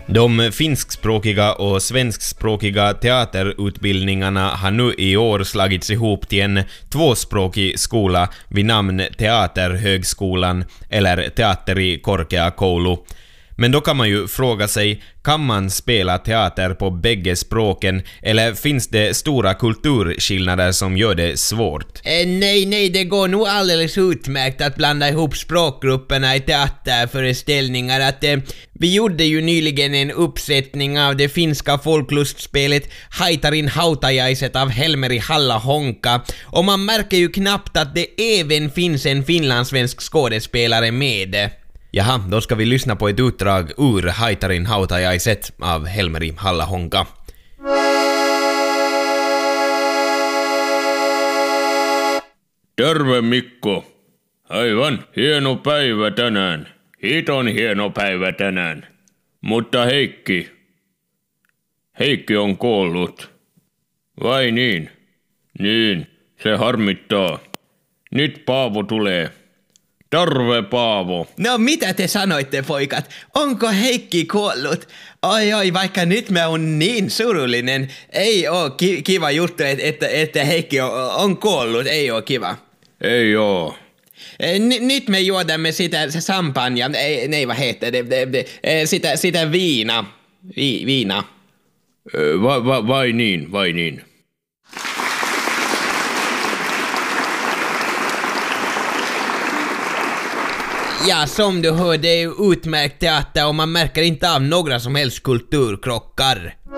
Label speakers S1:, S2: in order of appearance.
S1: De finskspråkiga och svenskspråkiga teaterutbildningarna har nu i år slagits ihop till en tvåspråkig skola vid namn Teaterhögskolan eller Teatteri Korkeakoulu. Men då kan man ju fråga sig, kan man spela teater på bägge språken eller finns det stora kulturskillnader som gör det svårt?
S2: Nej, det går nog alldeles utmärkt att blanda ihop språkgrupperna i teaterföreställningar. Vi gjorde ju nyligen en uppsättning av det finska folklustspelet Haitarin hautajaiset av Helmeri Halla-Honka, och man märker ju knappt att det även finns en finlandssvensk skådespelare med.
S1: Jaha, då ska vi lyssna på ett utdrag ur Haitarin hautajaiset av Helmeri Halla-Honka.
S3: Terve Mikko. Aivan, hieno päivä tänään. Hiton hieno päivä tänään. Mutta Heikki on kuollut. Vai niin? Niin, se harmittaa. Nyt Paavo tulee. Terve Paavo.
S2: No mitä te sanoitte, poikat? Onko Heikki kuollut? Oi, vaikka nyt mä oon niin surullinen. Ei oo kiva juttu, että Heikki on kuollut. Ei oo kiva.
S3: Ei oo.
S2: Nyt me juodamme sitä champagnea. Nej, vad heter det? Sitä viina. Viina.
S3: Vai niin.
S2: Ja, som du hör, det är utmärkt teater och man märker inte av några som helst kulturkrockar.